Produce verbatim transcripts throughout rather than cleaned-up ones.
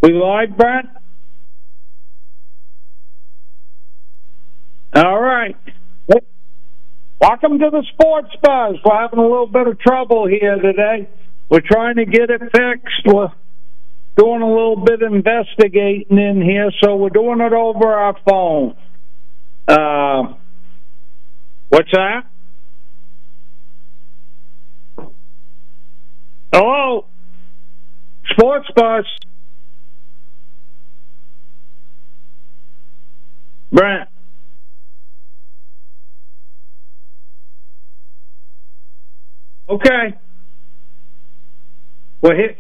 We live, Brent? All right. Welcome to the Sports Buzz. We're having a little bit of trouble here today. We're trying to get it fixed. We're doing a little bit of investigating in here, so we're doing it over our phone. Uh, what's that? Hello? Sports Buzz. Brent. Okay. Well, hit.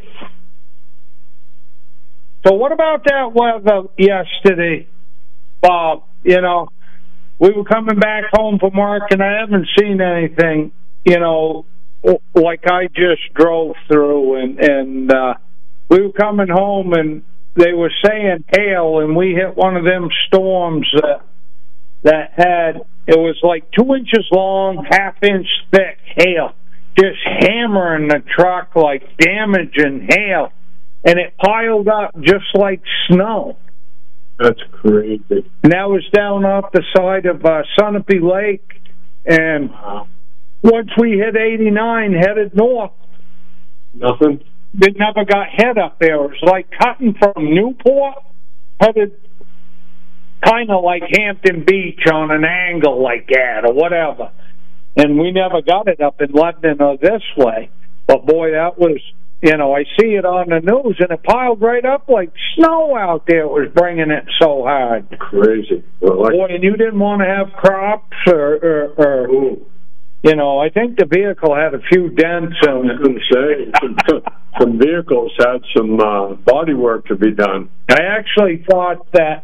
So what about that weather yesterday, Bob? You know, we were coming back home from work, and I haven't seen anything, you know, like I just drove through, and, and uh, we were coming home, and they were saying hail, and we hit one of them storms that, that had, it was like two inches long, half inch thick hail, just hammering the truck like damaging hail, and it piled up just like snow. That's crazy. And that was down off the side of uh, Sunapee Lake, and wow. Once we hit eighty-nine, headed north, nothing. It never got hit up there. It was like cutting from Newport, headed kind of like Hampton Beach on an angle like that or whatever. And we never got it up in Lebanon or this way. But, boy, that was, you know, I see it on the news, and it piled right up like snow out there. It was bringing it so hard. Crazy. Well, like, boy, and you didn't want to have crops or, or, or you know, I think the vehicle had a few dents in it. I was going to say, some, some vehicles had some uh, body work to be done. I actually thought that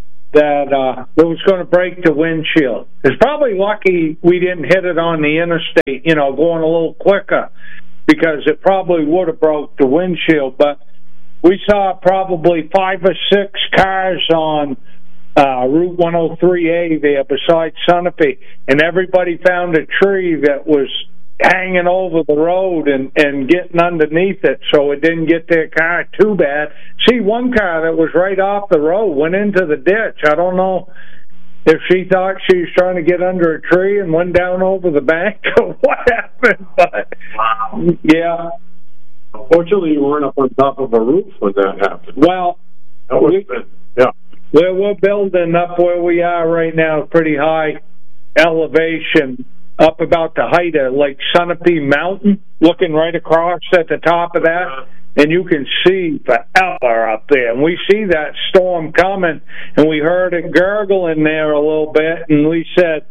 that uh, it was going to break the windshield. It's probably lucky we didn't hit it on the interstate, you know, going a little quicker, because it probably would have broke the windshield. But we saw probably five or six cars on uh, Route one oh three A there beside Sunapee, and everybody found a tree that was hanging over the road and, and getting underneath it, so it didn't get their car too bad. See, one car that was right off the road went into the ditch. I don't know if she thought she was trying to get under a tree and went down over the bank or what happened, but wow. Yeah. Fortunately, you weren't up on top of a roof when that happened. Well, that would have been, yeah. We're, we're building up where we are right now, pretty high elevation, up about the height of like Sunapee Mountain, looking right across at the top of that, and you can see forever up there. And we see that storm coming, and we heard it gurgling there a little bit, and we said,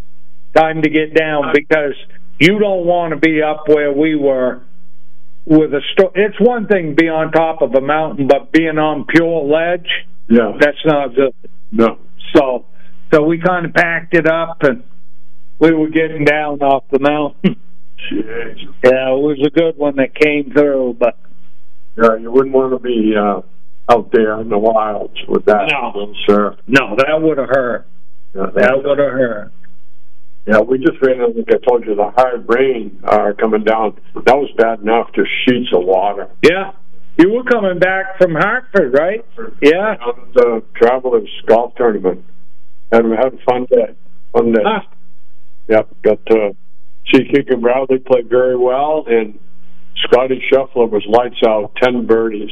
time to get down, because you don't want to be up where we were with a storm. It's one thing to be on top of a mountain, but being on pure ledge, yeah, that's not good. No. So, so we kind of packed it up, and we were getting down off the mountain. Jeez. Yeah, it was a good one that came through, but yeah, you wouldn't want to be uh, out there in the wilds with that. No, sir. No, that would have hurt. Yeah, that would have hurt. Yeah, we just ran into, like I told you, the hard rain uh, coming down. That was bad enough, just sheets of water. Yeah. You were coming back from Hartford, right? Hartford. Yeah. On the Travelers Golf Tournament. And we had a fun day. Fun day. Ah. Yep, got to see Keegan Bradley play very well, and Scotty Scheffler was lights out, ten birdies.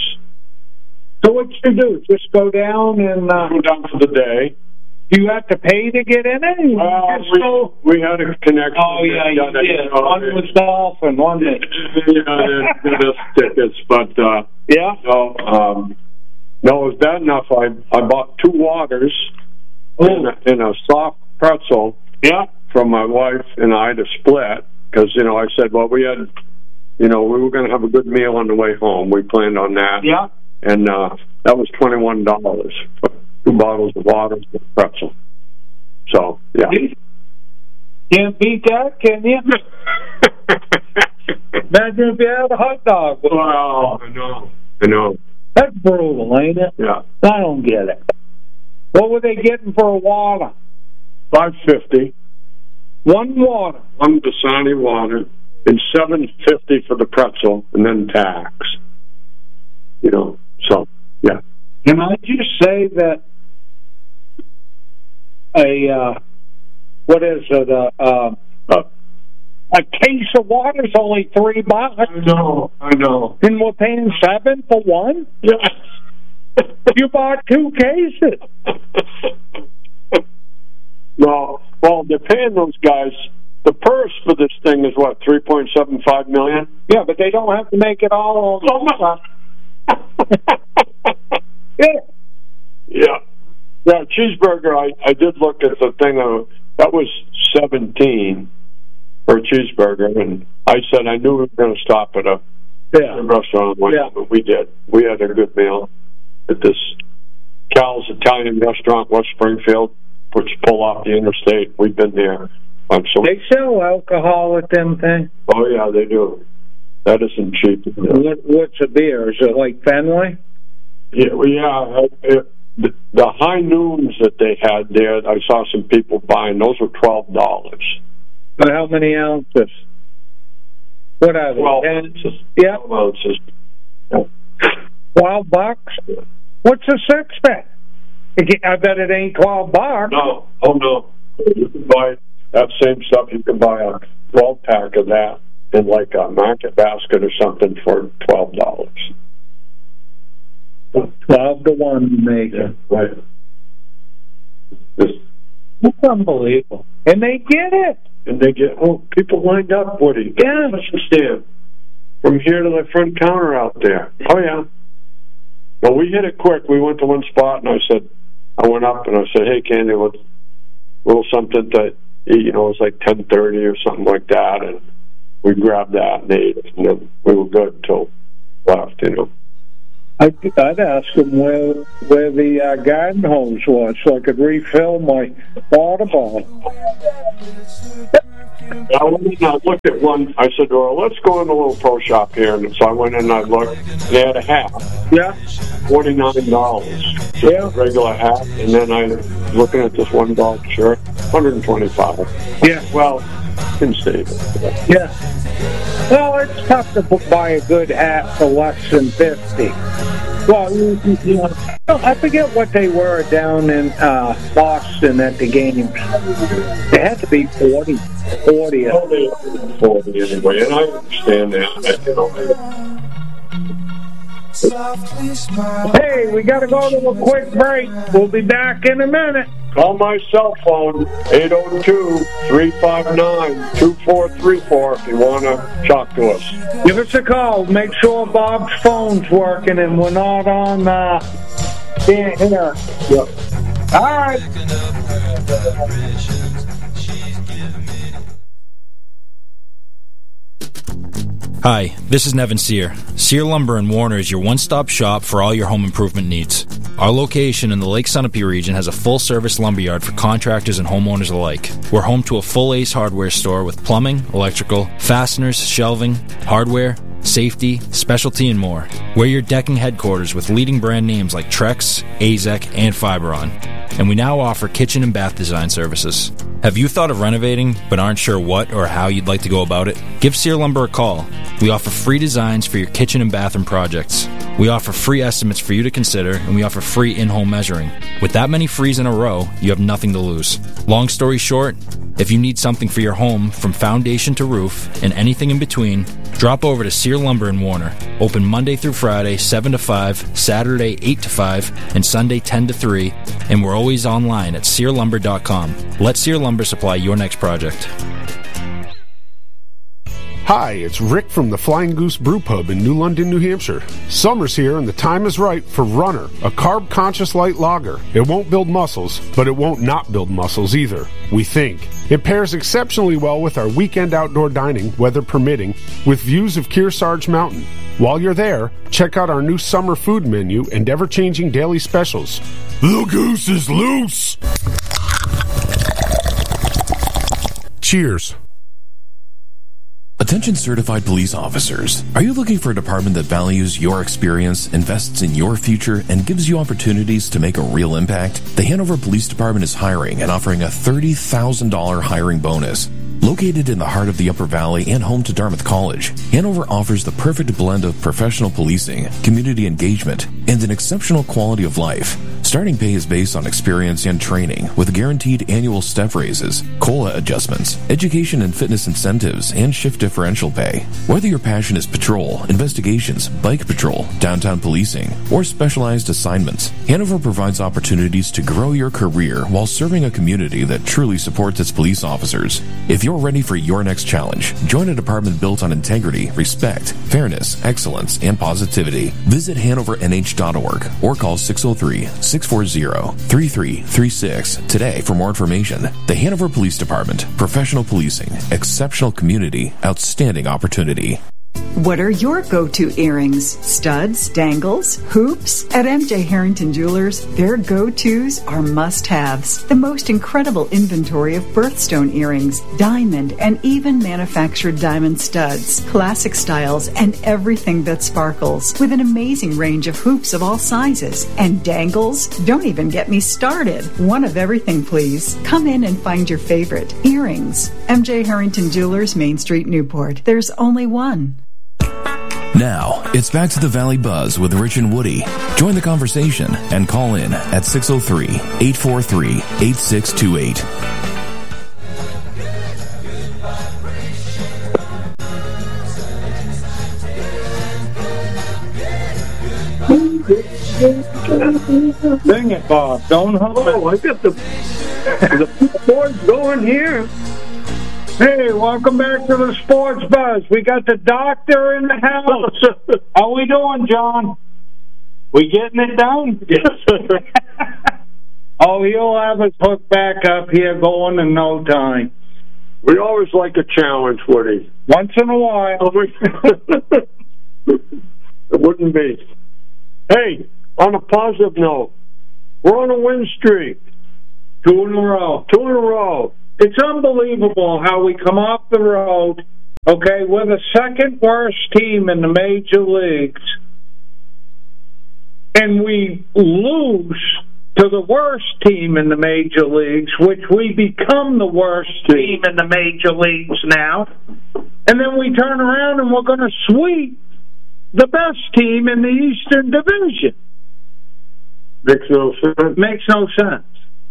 So what you do? Just go down and uh, go down for the day. Do you have to pay to get in it? Well, we, go... we had a connection. Oh yeah, you did. You know, one was golf and one was yeah, there's tickets, but uh, yeah. No, um, no, it was bad enough. I I bought two waters and a, and a soft pretzel. Yeah. From my wife and I to split, because, you know, I said, well, we had, you know, we were going to have a good meal on the way home. We planned on that. Yeah. And uh, that was twenty-one dollars for two bottles of water and a pretzel. So, yeah. Can't beat that, can you? Imagine if you had a hot dog. Wow, I know. I know. That's brutal, ain't it? Yeah. I don't get it. What were they getting for a water? Five fifty. One water. One Dasani water, and seven fifty for the pretzel, and then tax. You know, so yeah. Can I just say that a, uh, what is it, uh, uh, uh, a case of water is only three bucks? I know, I know. And we're paying seven for one? Yeah. You bought two cases. No, well, they're paying those guys. The purse for this thing is what, three point seven five million? Yeah, but they don't have to make it all on Oh, yeah. Yeah. Yeah, cheeseburger, I, I did look at the thing, uh, that was seventeen for a cheeseburger, and I said I knew we were going to stop at a Yeah. restaurant, Yeah. but we did. We had a good meal at this Cal's Italian restaurant, West Springfield, which pull off the interstate. We've been there. Um, so They sell alcohol at them things? oh, yeah, they do. That isn't cheap. What, what's a beer? Is it like Fenway? Yeah, well, yeah. It, the, the high noons that they had there, I saw some people buying. Those were twelve dollars. But how many ounces? What are they? Twelve ten? ounces. Yeah. Twelve ounces. Yeah. Twelve bucks? What's a six pack? I bet it ain't twelve bucks. No, oh no. You can buy that same stuff. You can buy a twelve pack of that in like a Market Basket or something for twelve dollars. Twelve to one, maybe. Yeah, right. This, It's unbelievable. And they get it. and they get oh people lined up, Woody. Yeah. Stand from here to the front counter out there. Oh yeah. Well, we hit it quick. We went to one spot, and I said, I went up and I said, "Hey, Candy, what's a little something to eat?" You know, it was like ten thirty or something like that, and we grabbed that and ate it, and then we were good till left. You know. I'd, I'd ask them where where the uh, garden hose was so I could refill my water bottle. I went in and I looked at one. I said, "Well, let's go in the little pro shop here." And so I went in and I looked. They had a hat, Yeah. forty nine dollars. Yeah. Regular hat, and then I was looking at this one dog shirt, one hundred and twenty five. Yeah. Well, in state. Yeah. Well, it's tough to buy a good hat for less than fifty. Well, you, you know, I forget what they were down in uh, Boston at the games. They had to be forty. forty. Well, they were forty anyway, and I understand that. You know. Hey, we got to go to a quick break. We'll be back in a minute. Call my cell phone, eight oh two, three five nine, two four three four, if you want to talk to us. Give us a call. Make sure Bob's phone's working and we're not on uh, here. Yep. All right. Hi, this is Nevin Sear. Sear Lumber in Warner is your one-stop shop for all your home improvement needs. Our location in the Lake Sunapee region has a full-service lumberyard for contractors and homeowners alike. We're home to a full Ace Hardware store with plumbing, electrical, fasteners, shelving, hardware, safety, specialty, and more. We're your decking headquarters with leading brand names like Trex, A Z E C, and Fiberon. And we now offer kitchen and bath design services. Have you thought of renovating but aren't sure what or how you'd like to go about it? Give Sear Lumber a call. We offer free designs for your kitchen and bathroom projects. We offer free estimates for you to consider, and we offer free in-home measuring. With that many frees in a row, you have nothing to lose. Long story short, if you need something for your home from foundation to roof and anything in between, drop over to Sear Lumber in Warner. Open Monday through Friday, seven to five, Saturday, eight to five, and Sunday, ten to three, and we're always online at sear lumber dot com. Let Sear Lumber supply your next project. Hi, it's Rick from the Flying Goose Brew Pub in New London, New Hampshire. Summer's here and the time is right for Runner, a carb-conscious light lager. It won't build muscles, but it won't not build muscles either, we think. It pairs exceptionally well with our weekend outdoor dining, weather permitting, with views of Kearsarge Mountain. While you're there, check out our new summer food menu and ever-changing daily specials. The goose is loose! Cheers. Attention certified police officers. Are you looking for a department that values your experience, invests in your future, and gives you opportunities to make a real impact? The Hanover Police Department is hiring and offering a thirty thousand dollars hiring bonus. Located in the heart of the Upper Valley and home to Dartmouth College, Hanover offers the perfect blend of professional policing, community engagement, and an exceptional quality of life. Starting pay is based on experience and training, with guaranteed annual step raises, COLA adjustments, education and fitness incentives, and shift differential pay. Whether your passion is patrol, investigations, bike patrol, downtown policing, or specialized assignments, Hanover provides opportunities to grow your career while serving a community that truly supports its police officers. If you're ready for your next challenge, join a department built on integrity, respect, fairness, excellence, and positivity. Visit hanover n h dot org or call six oh three, six four zero, three three three six today for more information. The Hanover Police Department. Professional policing. Exceptional community. Outstanding opportunity. What are your go-to earrings? Studs, dangles, hoops? At M J Harrington Jewelers, their go-tos are must-haves. The most incredible inventory of birthstone earrings, diamond, and even manufactured diamond studs, classic styles, and everything that sparkles, with an amazing range of hoops of all sizes. And dangles? Don't even get me started. One of everything, please. Come in and find your favorite. Earrings. M J Harrington Jewelers, Main Street, Newport. There's only one. Now, it's back to the Valley Buzz with Rich and Woody. Join the conversation and call in at six oh three, eight four three, eight six two eight. Sing it, Bob. Don't hold it. Oh, I got the, the boys going here. Hey, welcome back to the Sports Buzz. We got the doctor in the house. How we doing, John? We getting it done? Yes. Oh, he'll have his hook back up here going in no time. We always like a challenge, Woody. Once in a while. It wouldn't be. Hey, on a positive note, we're on a win streak. Two in a row. Two in a row. It's unbelievable how we come off the road, okay, we're the second worst team in the major leagues, and we lose to the worst team in the major leagues, which we become the worst team in the major leagues now, and then we turn around and we're going to sweep the best team in the Eastern Division. Makes no sense. Makes no sense.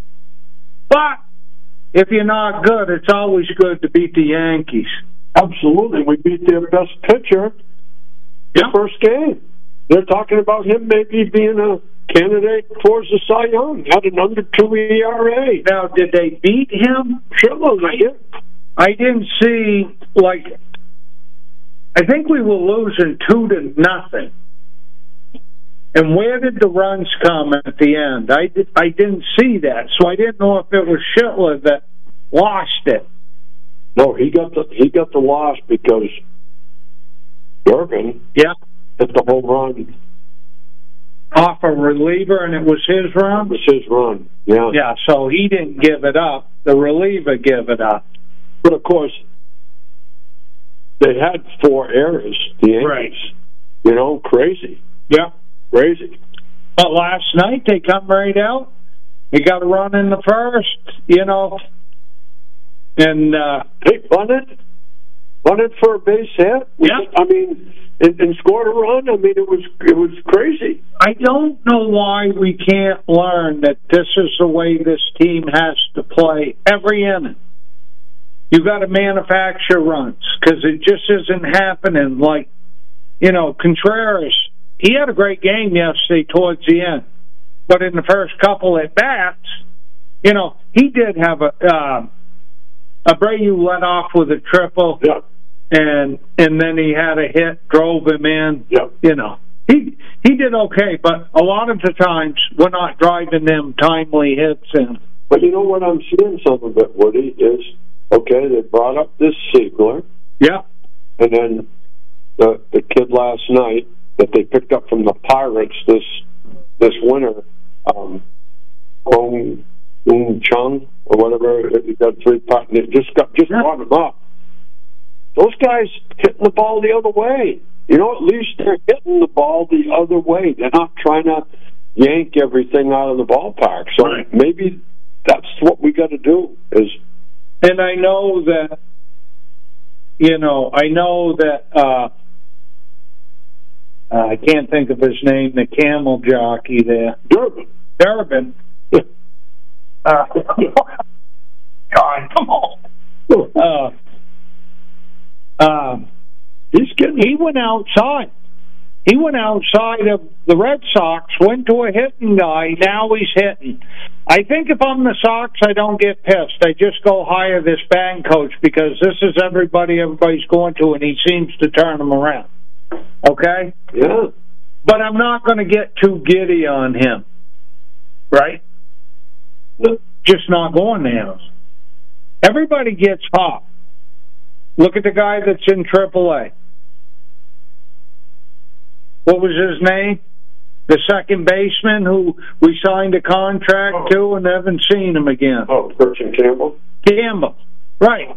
But if you're not good, it's always good to beat the Yankees. Absolutely. We beat their best pitcher the Yeah. first game. They're talking about him maybe being a candidate for the Cy Young. Had an under two E R A. Now, did they beat him? Sure, they did. I didn't see, like, I think we were losing two to nothing. And where did the runs come at the end? I, did, I didn't see that, so I didn't know if it was Schittler that lost it. No, he got the he got the loss because Durbin Yeah. hit the home run. Off a reliever, and it was his It run? was his run. Yeah. Yeah, so he didn't give it up. The reliever gave it up. But of course, they had four errors. The Yankees. Right. You know, crazy, Yeah. crazy. But last night, they come right out. He got a run in the first, you know, and uh, They bunted, bunted for a base hit. Yeah. I mean, and, and scored a run. I mean, it was it was crazy. I don't know why we can't learn that this is the way this team has to play every inning. You got to manufacture runs because it just isn't happening. Like, you know, Contreras, he had a great game yesterday towards the end, but in the first couple at bats, you know, he did have a uh, Abreu let off with a triple. Yeah. And and then he had a hit, drove him in. Yeah. You know, he he did okay, but a lot of the times we're not driving them timely hits in. But you know what I'm seeing some of it, Woody, is, okay, they brought up this Siegler, Yeah. and then the the kid last night that they picked up from the Pirates this this winter, um, Kong Yoon Chung or whatever, he got three partners, just got just Yeah. brought him up. Those guys hitting the ball the other way. You know, at least they're hitting the ball the other way. They're not trying to yank everything out of the ballpark. So Right. maybe that's what we got to do. Is And I know that, you know, I know that uh, uh, I can't think of his name, the camel jockey there. Durbin. Durbin. uh, God, come on. Uh, uh, He's getting. he went outside. He went outside of the Red Sox, went to a hitting guy, now he's hitting. I think if I'm the Sox, I don't get pissed. I just go hire this band coach because this is everybody everybody's going to, and he seems to turn them around. Okay? Yeah. But I'm not going to get too giddy on him. Right? Just not going there. Everybody gets hot. Look at the guy that's in triple A. What was his name? The second baseman who we signed a contract oh. to and haven't seen him again. Oh, Christian Campbell? Campbell, right.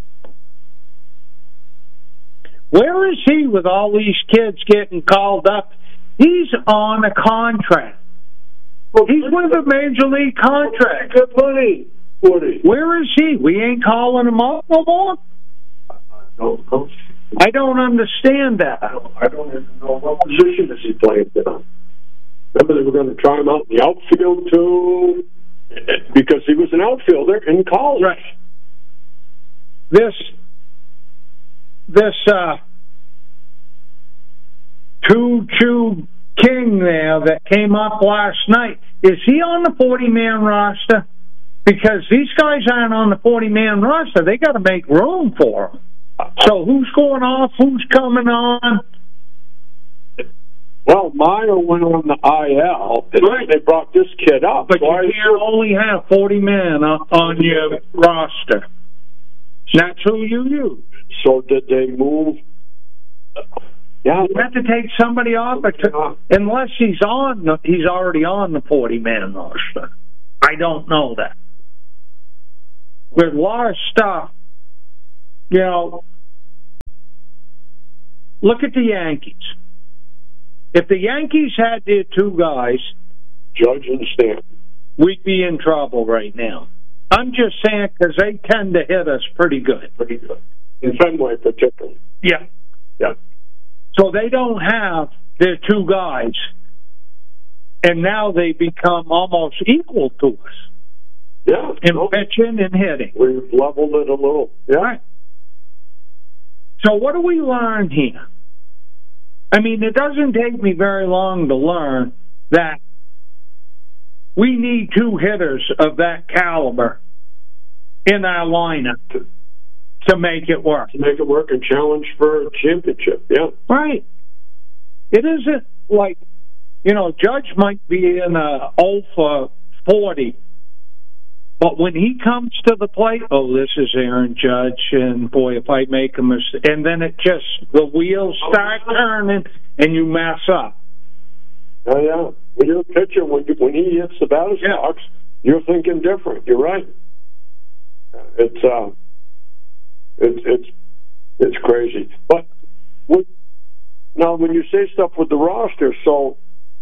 Where is he with all these kids getting called up? He's on a contract. Well, he's with a major league contract. Good money. Woody. Where is he? We ain't calling him up no more? I don't know. I don't understand that. I don't, I don't even know what position is he playing now. Remember they were going to try him out in the outfield too, because he was an outfielder in college. Right. This, this uh, Two Chew King there that came up last night, is he on the forty-man roster? Because these guys aren't on the forty-man roster. They got to make room for them. So who's going off? Who's coming on? Well, Meyer went on the I L, and right. they brought this kid up. But so you I can't only have forty men on your roster. That's who you use. So did they move? Yeah, you have to take somebody off, or to, unless he's on. He's already on the forty-man roster. I don't know that. There's a lot of stuff. You know, look at the Yankees. If the Yankees had their two guys, Judge and Stanton, we'd be in trouble right now. I'm just saying because they tend to hit us pretty good. Pretty good. In Fenway, particularly. Yeah. Yeah. So they don't have their two guys, and now they become almost equal to us. Yeah. In no, pitching and hitting. We've leveled it a little. Yeah. Right. So what do we learn here? I mean, it doesn't take me very long to learn that we need two hitters of that caliber in our lineup to, to make it work. To make it work and challenge for a championship, yeah. Right. It isn't like, you know, Judge might be in a oh for forty, but when he comes to the plate, oh, this is Aaron Judge, and boy, if I make a mistake, and then it just, the wheels start turning, and you mess up. Oh, yeah. When you're a pitcher, when, you, when he hits the batter's yeah. box, you're thinking different. You're right. It's, uh, it's, it's, it's crazy. But with, now, when you say stuff with the roster, so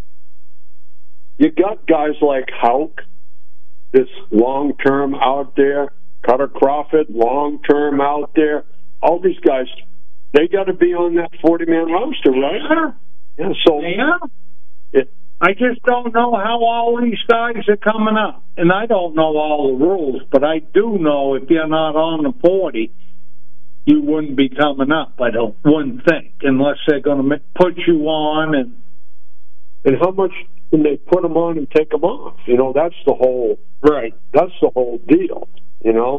you got guys like Houck, this long-term out there, Cutter Crawford, long-term out there. All these guys, they got to be on that forty-man roster, right? Yeah. Yeah, so... Yeah. It, I just don't know how all these guys are coming up. And I don't know all the rules, but I do know if you're not on the forty, you wouldn't be coming up, I don't, wouldn't think, unless they're going to put you on. And and how much can they put them on and take them off? You know, that's the whole... Right. That's the whole deal, you know?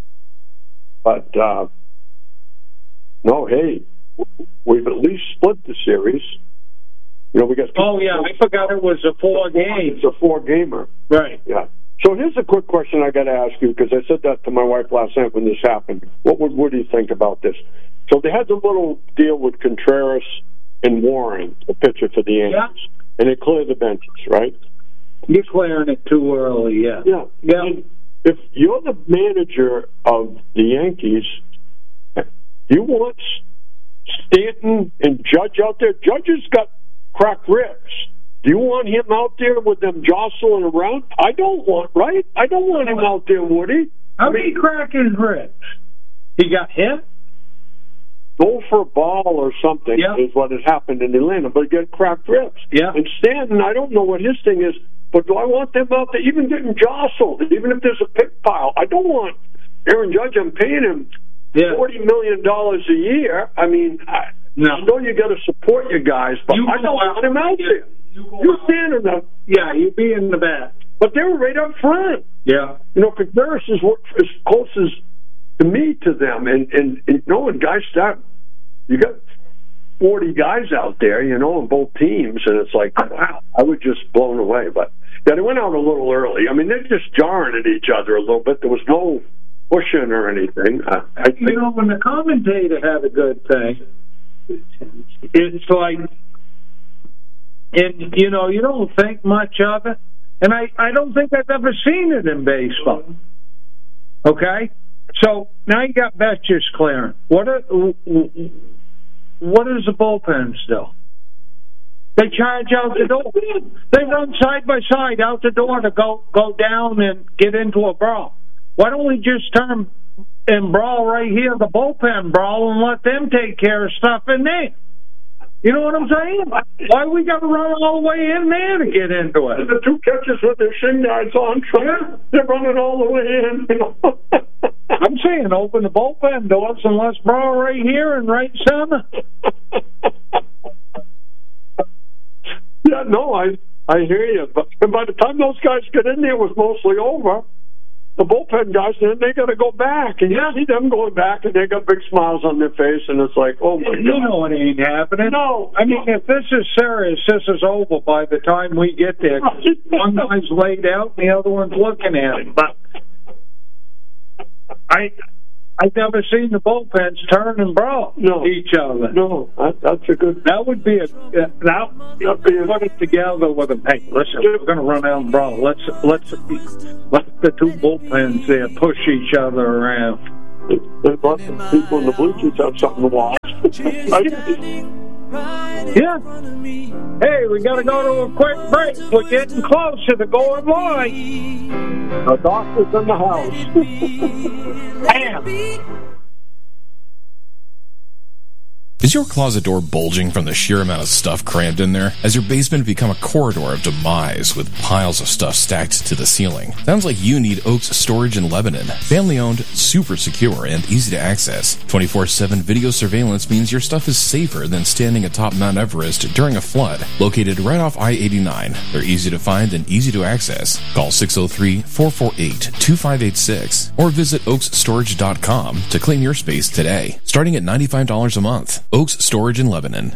But, uh, no, hey, we've at least split the series. You know, we got... Oh, yeah, I forgot it was a four-game. It's a four-gamer. Right. Yeah. So here's a quick question I got to ask you, because I said that to my wife last night when this happened. What would Woody think about this? So they had the little deal with Contreras and Warren, the pitcher for the Yankees. Yeah. And they cleared the benches, right? You're clearing it too early, yeah. Yeah. Yeah. And if you're the manager of the Yankees, you want Stanton and Judge out there? Judge has got cracked ribs. Do you want him out there with them jostling around? I don't want, right? I don't want him out there, Woody. How did he crack his ribs? He got hit? go for a ball or something Yeah. is what has happened in Atlanta, but get cracked ribs. Yeah. And Stanton, I don't know what his thing is, but do I want them out there even getting jostled, even if there's a pick pile? I don't want Aaron Judge. I'm paying him Yeah. forty million dollars a year. I mean, I, No. I know you got to support your guys, but You I go don't out- want him out yeah, there. you go You're out. standing up, Yeah, you be in the back. but they were right up front. Yeah. You know, Contreras is what- as close as to me to them, and and, and you know, when guys start, you got forty guys out there, you know, on both teams, and it's like, wow, I was just blown away. But yeah, they went out a little early. I mean, they're just jarring at each other a little bit. There was no pushing or anything. I, I think, You know, when the commentator had a good thing, it's like, and you know, you don't think much of it, and I, I don't think I've ever seen it in baseball. Okay, so now you got Betcher's clearing. What are, what does the bullpens do? They charge out the door. They run side by side out the door to go go down and get into a brawl. Why don't we just turn and brawl right here, the bullpen brawl, and let them take care of stuff in there? You know what I'm saying? Why we got to run all the way in there to get into it? the two catchers with their shin guards on, trying, they're running all the way in. You know? I'm saying open the bullpen doors and let's brawl right here and right center. Yeah, no, I I hear you. But and by the time those guys get in there, it was mostly over. The bullpen guys, then they got to go back, and Yeah. you see them going back, and they got big smiles on their face, and it's like, oh my You god. know it ain't happening. No. I mean, if this is serious, this is over by the time we get there. One guy's laid out, and the other one's looking at him. But I, I've never seen the bullpens turn and brawl No. each other. No, that, that's a good. That would be a uh, that That'd be a, put it together with a hey, listen, we're going to run out and brawl. Let's let's let the two bullpens there push each other around. they brought some people in the bleachers have something to watch. Yeah. Hey, we got to go to a quick break. We're getting closer to going live. The doctor's in the house. Bam. Is your closet door bulging from the sheer amount of stuff crammed in there? Has your basement become a corridor of demise with piles of stuff stacked to the ceiling? Sounds like you need Oaks Storage in Lebanon. Family owned, super secure, and easy to access. twenty-four seven video surveillance means your stuff is safer than standing atop Mount Everest during a flood. Located right off I eighty-nine, they're easy to find and easy to access. Call six oh three, four four eight, two five eight six or visit oaks storage dot com to claim your space today. Starting at ninety-five dollars a month. Oaks Storage in Lebanon.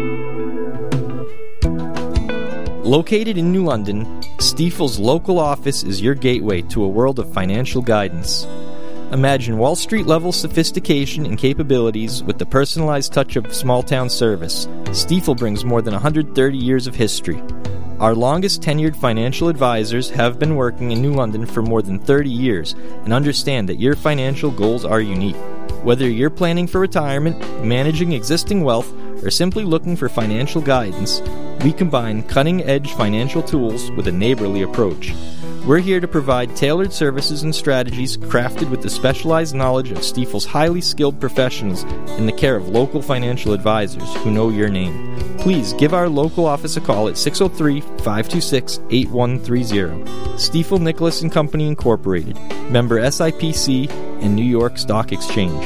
Located in New London, Stifel's local office is your gateway to a world of financial guidance. Imagine Wall Street level sophistication and capabilities with the personalized touch of small town service. Stifel brings more than one hundred thirty years of history. Our longest tenured financial advisors have been working in New London for more than thirty years and understand that your financial goals are unique. Whether you're planning for retirement, managing existing wealth, or simply looking for financial guidance, we combine cutting-edge financial tools with a neighborly approach. We're here to provide tailored services and strategies crafted with the specialized knowledge of Stifel's highly skilled professionals in the care of local financial advisors who know your name. Please give our local office a call at six oh three, five two six, eight one three zero. Stiefel Nicholas and Company Incorporated, member S I P C and New York Stock Exchange.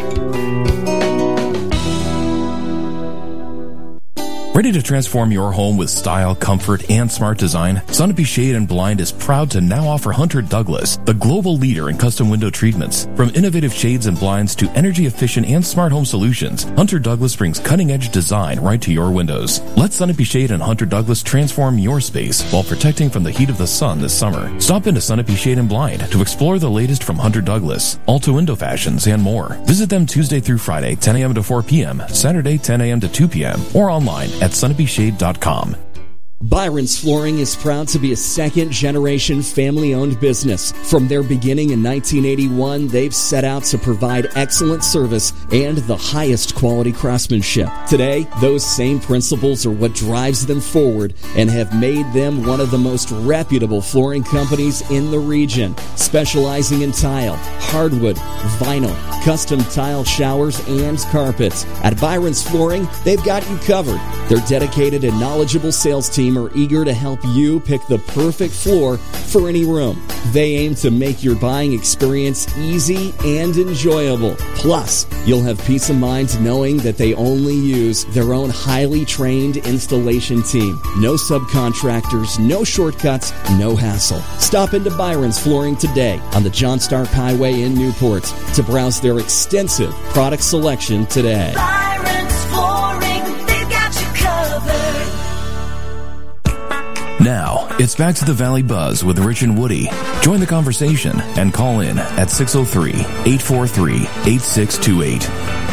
Ready to transform your home with style, comfort, and smart design? Sunapee Shade and Blind is proud to now offer Hunter Douglas, the global leader in custom window treatments. From innovative shades and blinds to energy-efficient and smart home solutions, Hunter Douglas brings cutting-edge design right to your windows. Let Sunapee Shade and Hunter Douglas transform your space while protecting from the heat of the sun this summer. Stop into Sunapee Shade and Blind to explore the latest from Hunter Douglas, Alta Window Fashions, and more. Visit them Tuesday through Friday, ten a.m. to four p.m., Saturday, ten a.m. to two p.m., or online at sunapee shade dot com. Byron's Flooring is proud to be a second-generation family-owned business. From their beginning in nineteen eighty-one, they've set out to provide excellent service and the highest quality craftsmanship. Today, those same principles are what drives them forward and have made them one of the most reputable flooring companies in the region, specializing in tile, hardwood, vinyl, custom tile showers, and carpets. At Byron's Flooring, they've got you covered. Their dedicated and knowledgeable sales team are eager to help you pick the perfect floor for any room. They aim to make your buying experience easy and enjoyable. Plus, you'll have peace of mind knowing that they only use their own highly trained installation team. No subcontractors, no shortcuts, no hassle. Stop into Byron's Flooring today on the John Stark Highway in Newport to browse their extensive product selection today. Byron's Flooring, they've got you covered. Now, it's back to the Valley Buzz with Rich and Woody. Join the conversation and call in at six oh three, eight four three, eight six two eight.